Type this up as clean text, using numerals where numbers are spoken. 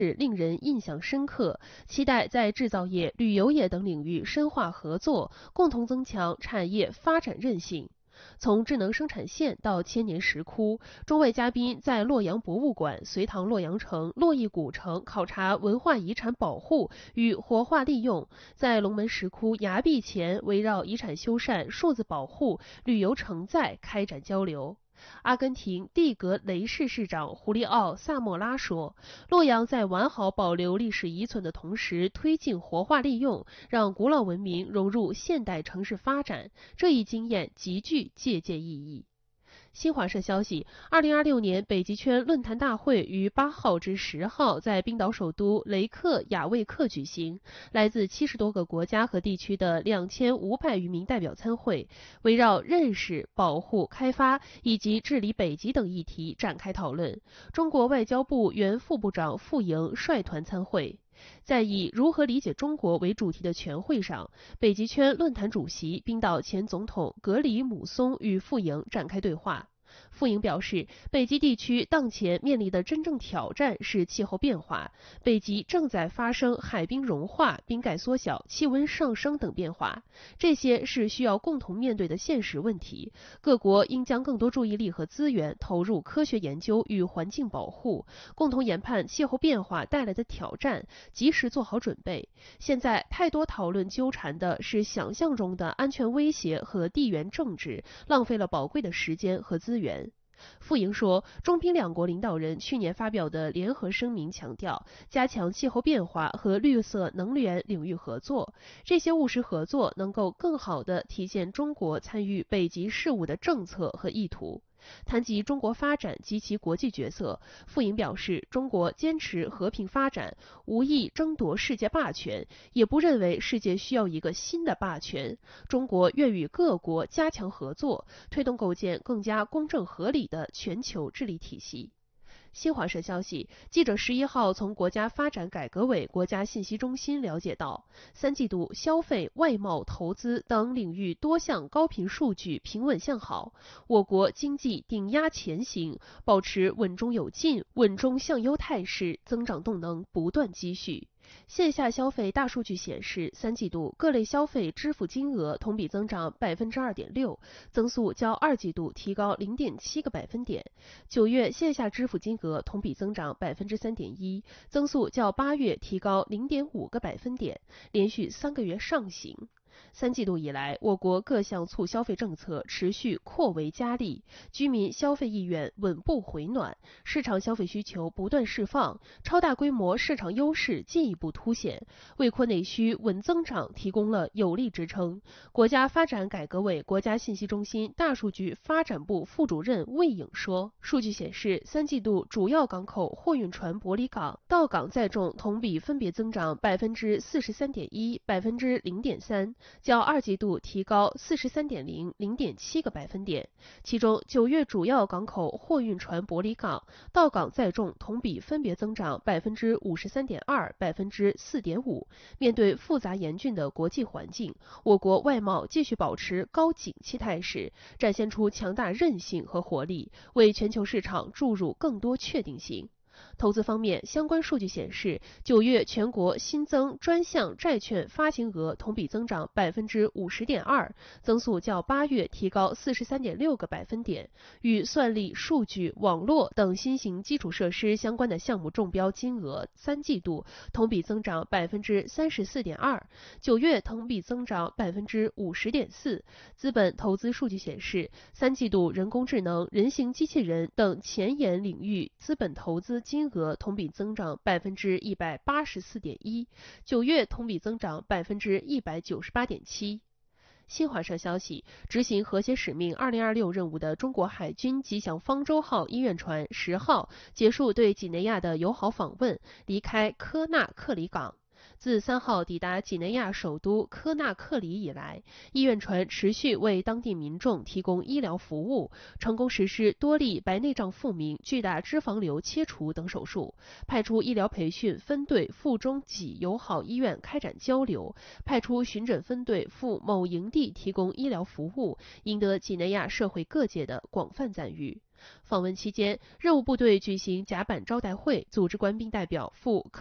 令人印象深刻，期待在制造业、旅游业等领域深化合作，共同增强产业发展韧性。从智能生产线到千年石窟，中外嘉宾在洛阳博物馆、隋唐洛阳城、洛邑古城考察文化遗产保护与活化利用，在龙门石窟崖壁前围绕遗产修缮、数字保护、旅游承载开展交流。阿根廷蒂格雷市市长胡利奥·萨莫拉说，洛阳在完好保留历史遗存的同时，推进活化利用，让古老文明融入现代城市发展，这一经验极具借鉴意义。新华社消息，2026年北极圈论坛大会于8号至10号在冰岛首都雷克雅未克举行，来自70多个国家和地区的2500余名代表参会，围绕认识、保护、开发以及治理北极等议题展开讨论。中国外交部原副部长傅莹率团参会。在以如何理解中国为主题的全会上，北极圈论坛主席冰岛前总统格里姆松与傅莹展开对话。傅莹表示，北极地区当前面临的真正挑战是气候变化，北极正在发生海冰融化、冰盖缩小、气温上升等变化，这些是需要共同面对的现实问题。各国应将更多注意力和资源投入科学研究与环境保护，共同研判气候变化带来的挑战，及时做好准备。现在太多讨论纠缠的是想象中的安全威胁和地缘政治，浪费了宝贵的时间和资源。傅莹说，中冰两国领导人去年发表的联合声明强调，加强气候变化和绿色能源领域合作，这些务实合作能够更好地体现中国参与北极事务的政策和意图。谈及中国发展及其国际角色，傅莹表示，中国坚持和平发展，无意争夺世界霸权，也不认为世界需要一个新的霸权。中国愿与各国加强合作，推动构建更加公正合理的全球治理体系。新华社消息，记者11号从国家发展改革委国家信息中心了解到，3季度消费、外贸、投资等领域多项高频数据平稳向好，我国经济顶压前行，保持稳中有进、稳中向优态势，增长动能不断积蓄。线下消费大数据显示，3季度各类消费支付金额同比增长2.6%，增速较2季度提高0.7个百分点。9月线下支付金额同比增长3.1%，增速较8月提高0.5个百分点，连续3个月上行。3季度以来，我国各项促消费政策持续扩围加力，居民消费意愿稳步回暖，市场消费需求不断释放，超大规模市场优势进一步凸显，为扩内需稳增长提供了有力支撑。国家发展改革委国家信息中心大数据发展部副主任魏颖说，数据显示，3季度主要港口货运船舶离港到港载重同比分别增长43.1%、0.3%。较2季度提高43.0、0.7个百分点。其中，9月主要港口货运船舶离港到港载重同比分别增长53.2%、4.5%。面对复杂严峻的国际环境，我国外贸继续保持高景气态势，展现出强大韧性和活力，为全球市场注入更多确定性。投资方面，相关数据显示，9月全国新增专项债券发行额同比增长50.2%，增速较8月提高43.6个百分点。与算力、数据、网络等新型基础设施相关的项目中标金额，3季度同比增长34.2%，9月同比增长50.4%。资本投资数据显示，3季度人工智能、人形机器人等前沿领域资本投资金额同比增长184.1%，9月同比增长198.7%。新华社消息，执行和谐使命2026任务的中国海军吉祥方舟号医院船10号结束对几内亚的友好访问，离开科纳克里港。 自3号抵达几内亚首都科纳克里以来，医院船持续为当地民众提供医疗服务，成功实施多例白内障复明、巨大脂肪瘤切除等手术，派出医疗培训分队赴中几友好医院开展交流，派出巡诊分队赴某营地提供医疗服务，赢得几内亚社会各界的广泛赞誉。访问期间，任务部队举行甲板招待会，组织官兵代表赴